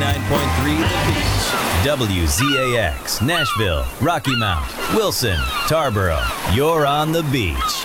99.3 The Beach. WZAX, Nashville, Rocky Mount, Wilson, Tarboro. You're on the beach.